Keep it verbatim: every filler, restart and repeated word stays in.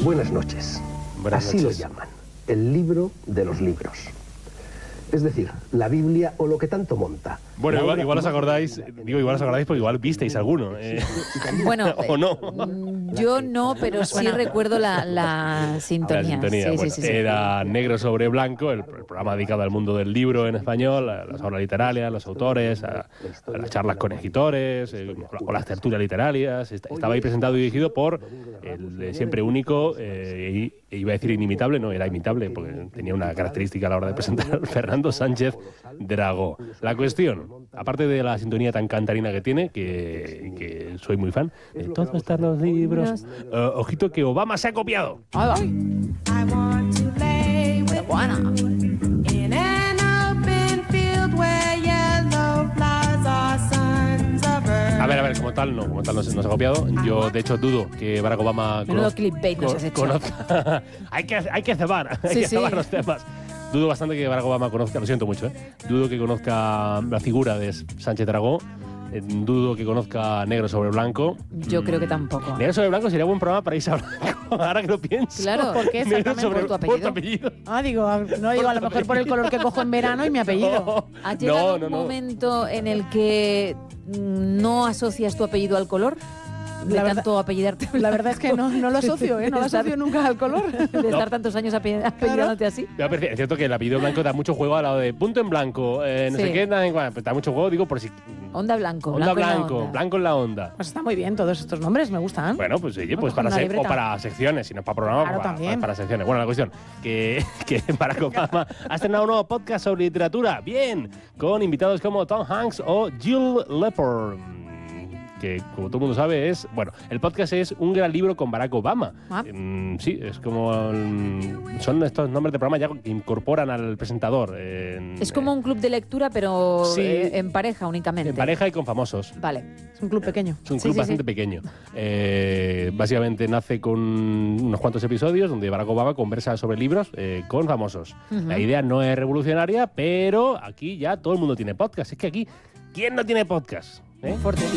Buenas noches. Buenas Así noches. lo llaman, el libro de los libros. Es decir, la Biblia o lo que tanto monta. Bueno, La igual, obra igual os más acordáis, grande digo, igual os acordáis porque igual visteis alguno. Eh. Bueno, ¿O no? eh, yo no, pero sí recuerdo la, la sintonía. La sintonía, Sí, bueno, sí, sí, sí. era Negro sobre Blanco, el, el programa dedicado al mundo del libro en español, a las obras literarias, a los autores, a, a las charlas con escritores, eh, o las tertulias literarias. Est- Estaba ahí presentado y dirigido por el eh, siempre único, eh, y, e iba a decir inimitable, no, era imitable, porque tenía una característica a la hora de presentar, Fernando Sánchez Dragó. La cuestión, aparte de la sintonía tan cantarina que tiene, que, que soy muy fan, de todos están los libros, uh, ojito que Obama se ha copiado. Ahí va. I want to lay with Buena. in an open field where yellow flowers are sons of earth. A ver, a ver, como tal, no, como tal no se, no se ha copiado. Yo, de hecho, dudo que Barack Obama... Menudo conoz- clickbait nos co- has hecho. conozca- hay, que, hay que cebar, hay Sí, que sí. cebar los temas. Dudo bastante que Barack Obama conozca, lo siento mucho, ¿eh? Dudo que conozca la figura de Sánchez Dragó. Eh, dudo que conozca Negro sobre Blanco. Yo creo que tampoco. Negro sobre Blanco sería buen programa para irse a Blanco, ahora que lo pienso. Claro, ¿Por qué Negro exactamente? sobre- Por tu apellido. apellido. Ah, digo, a- no digo a lo mejor por el color que cojo en verano y mi apellido. No, ¿Ha llegado no, no, un no. momento en el que mm, no asocias tu apellido al color? De La verdad- tanto apellidarte. La verdad es que no, no lo asocio, ¿eh? No lo asocio nunca al color. De estar tantos años ape- apellidándote así. Me parece- Es cierto que el apellido blanco da mucho juego al lado de punto en blanco, eh, no Sí. sé qué, da, igual, pues da mucho juego, digo, por si... Onda blanco. Onda blanco en la blanco, onda. blanco en la onda. Pues está muy bien, todos estos nombres me gustan. Bueno, pues oye, Voy a pues coger para, una se- o libreta. para secciones, si no para programas, Claro, para, también. para secciones. Bueno, la cuestión, que, que Barack Obama ha estrenado un nuevo podcast sobre literatura, bien, con invitados como Tom Hanks o Jill Lepore, que como todo el mundo sabe es, bueno, el podcast es Un gran libro con Barack Obama. Ah. Mm, sí, es como, mm, son estos nombres de programa ya que incorporan al presentador. en- Es como un club de lectura, pero Sí. eh, en pareja únicamente. en pareja y con famosos. Vale. Es un club pequeño. Es un Sí, club sí, bastante sí. pequeño. Eh, básicamente nace con unos cuantos episodios donde Barack Obama conversa sobre libros eh, con famosos. Ujú. La idea no es revolucionaria, pero aquí ya todo el mundo tiene podcast. Es que aquí, ¿quién no tiene podcast? ¿Eh? Fuerte.